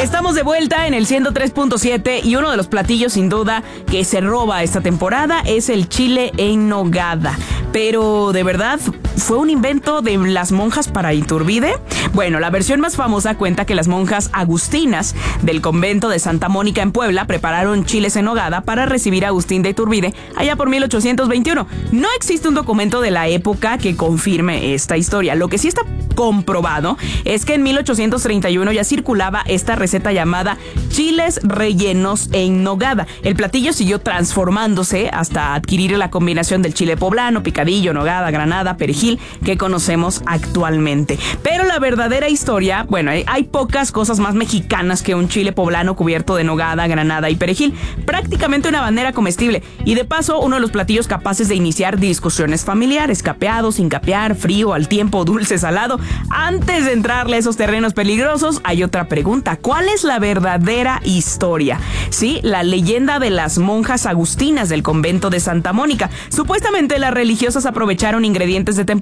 Estamos de vuelta en el 103.7 y uno de los platillos sin duda que se roba esta temporada es el chile en nogada. Pero, ¿de verdad fue un invento de las monjas para Iturbide? Bueno, la versión más famosa cuenta que las monjas agustinas del convento de Santa Mónica en Puebla prepararon chiles en nogada para recibir a Agustín de Iturbide allá por 1821. No existe un documento de la época que confirme esta historia. Lo que sí está comprobado es que en 1831 ya circulaba esta receta llamada chiles rellenos en nogada. El platillo siguió transformándose hasta adquirir la combinación del chile poblano, picadillo, nogada, granada, perejil que conocemos actualmente. Pero la verdadera historia, bueno, hay pocas cosas más mexicanas que un chile poblano cubierto de nogada, granada y perejil. Prácticamente una bandera comestible y de paso uno de los platillos capaces de iniciar discusiones familiares, capeado, sin capear, frío, al tiempo, dulce, salado. Antes de entrarle a esos terrenos peligrosos, hay otra pregunta. ¿Cuál es la verdadera historia? Sí, la leyenda de las monjas agustinas del convento de Santa Mónica. Supuestamente las religiosas aprovecharon ingredientes de temporada